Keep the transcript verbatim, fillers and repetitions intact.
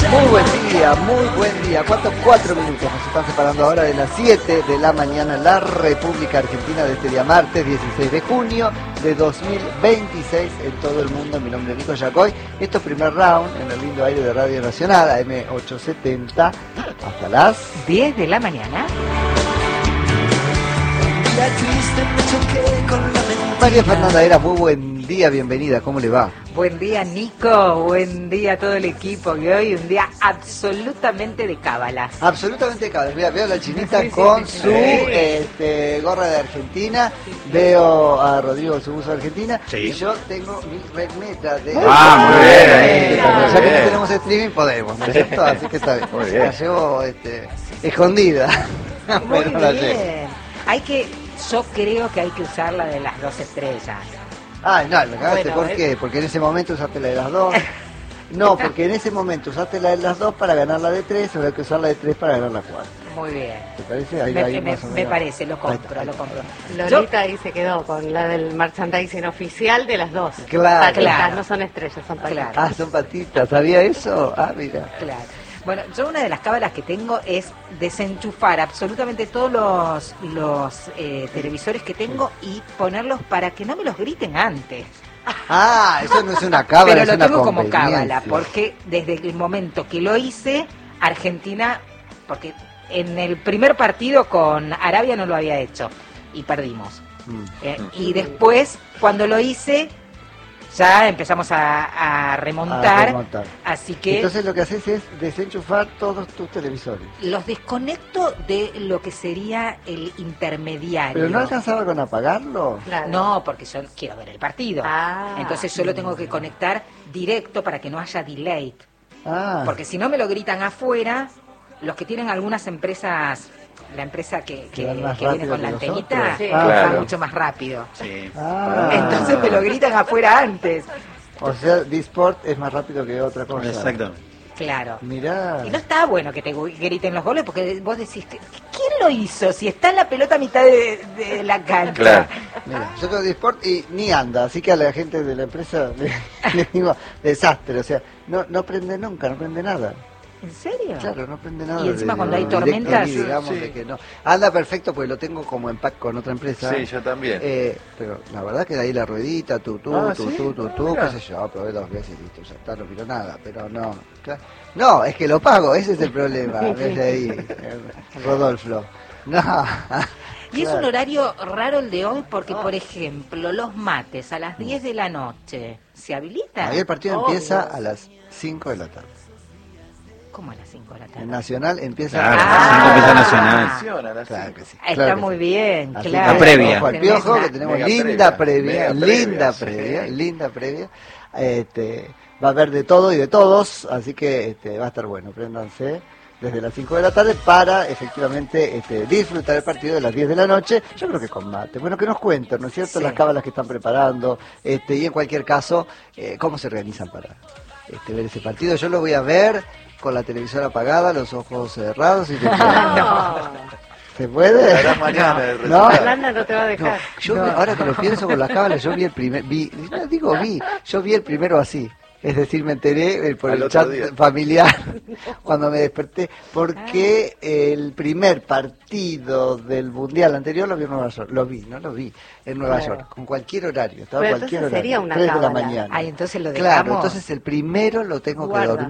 Muy buen día, muy buen día. ¿Cuántos? Cuatro minutos nos están separando ahora de las siete de la mañana en la República Argentina de este día martes dieciséis de junio de dos mil veintiséis en todo el mundo. Mi nombre es Nico Yacoy. Esto es primer round en el lindo aire de Radio Nacional, A M ochocientos setenta, hasta las diez de la mañana. María Fernanda Era, muy buen día, bienvenida, ¿cómo le va? Buen día, Nico, buen día a todo el equipo, que hoy un día absolutamente de cábalas. Absolutamente de cábalas. Veo, veo a la chinita sí, con sí, sí, su sí. Este, gorra de Argentina, veo a Rodrigo con su buzo de Argentina, sí. Y yo tengo mi remeta de... Ah, muy bien, ahí, ya muy que bien. No tenemos streaming, podemos, ¿no es cierto? Así que está bien. Muy bien. La llevo este, escondida. Muy Pero la bien. llevo. Hay que, yo creo que hay que usar la de las dos estrellas. Ah, no, me cagaste, Bueno, ¿por ¿eh? qué? Porque en ese momento usaste la de las dos. No, porque en ese momento usaste la de las dos para ganar la de tres, ahora hay que usar la de tres para ganar la cuatro. Muy bien. ¿Te parece? Ahí, me, ahí me, más o me menos. parece, lo compro, Ahí está, lo compro. Lolita ahí se quedó con la del merchandising oficial de las dos. Claro. Patitas, Claro. no son estrellas, son patitas. Claro. Ah, son patitas, ¿sabía eso? Ah, mira. Claro. Bueno, yo una de las cábalas que tengo es desenchufar absolutamente todos los, los eh, televisores que tengo y ponerlos para que no me los griten antes. Ah, eso no es una cábala, Pero es lo una tengo como conveniencia. cábala, porque desde el momento que lo hice, Argentina, porque en el primer partido con Arabia no lo había hecho y perdimos. Mm. Eh, y después, cuando lo hice, ya empezamos a, a remontar, A remontar. Así que Entonces lo que haces es desenchufar todos tus televisores. los desconecto de lo que sería el intermediario. ¿Pero no alcanzaba con apagarlo? Claro. No, porque yo quiero ver el partido. Ah. Entonces yo lo tengo que conectar directo para que no haya delay. Ah, Porque si no me lo gritan afuera, los que tienen algunas empresas, la empresa que, que, Que van más que viene rápido con la que antenita, nosotros. Sí. va Claro. mucho más rápido. Sí. ah. Entonces me lo gritan afuera antes. O sea, Disport es más rápido que otra cosa. Exactamente. Claro. Mirá. Y no está bueno que te griten los goles porque vos decís, ¿quién lo hizo? Si está en la pelota a mitad de, de la cancha. Claro. Mira, yo tengo Disport y ni anda, así que a la gente de la empresa le, le digo, desastre, o sea, no, no prende nunca, no prende nada. ¿En serio? Claro, no prende nada. Y encima de- cuando hay de tormentas- DirecTV, digamos, Sí. de que no. Anda perfecto porque lo tengo como en pack con otra empresa. Sí, yo también. Eh, pero la verdad que de ahí la ruedita, tu, tu, Ah, tu, ¿sí? tu, tu, tu, Mira. qué sé yo, probé dos veces y listo, ya está, no quiero nada, pero no. Claro. No, es que lo pago, ese es el problema, desde ahí, eh, Rodolfo. No. Y es Claro. un horario raro el de hoy porque, por ejemplo, los mates a las diez de la noche, ¿se habilitan? Ahí el partido Oh, empieza no. a las cinco de la tarde. ¿Cómo a las cinco de la tarde? El Nacional empieza Claro, a a las Ah. cinco empieza Nacional. Claro que sí. Está claro que muy sí. bien, Así claro. que, La previa. ojo al Tenés Piojo, la- que tenemos Mega linda previa, previa, mega linda previa, previa, sí. linda previa. Este, va a haber de todo y de todos, así que este, va a estar bueno. Préndanse desde las cinco de la tarde para efectivamente este, disfrutar el partido de las diez de la noche. Yo creo que con mate. Bueno, que nos cuenten, ¿no es cierto? Sí. Las cábalas que están preparando este, y en cualquier caso, eh, cómo se organizan para este, ver ese partido. Yo lo voy a ver con la televisora apagada, los ojos cerrados y te- No. ¿Se puede? Hará mañana el No. resultado. Fernanda no te va a No, dejar. yo vi- ahora que lo pienso con las cábalas, yo vi el primer, vi, no digo vi, yo vi el primero así, es decir, me enteré eh, por Al el otro chat día. familiar cuando me desperté, porque el primer partido del mundial anterior lo vi en Nueva York, lo vi, no lo vi en Nueva Claro. York, con cualquier horario, estaba Pero cualquier entonces horario, sería una tres de la cábala. mañana. Ay, entonces lo Claro, dejamos. entonces el primero lo tengo que Guarda. dormir.